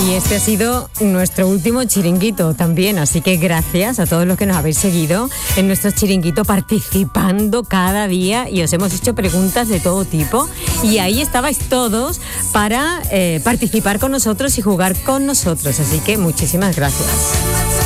Y este ha sido nuestro último chiringuito también, así que gracias a todos los que nos habéis seguido en nuestro chiringuito, participando cada día, y os hemos hecho preguntas de todo tipo y ahí estabais todos para participar con nosotros y jugar con nosotros, así que muchísimas gracias.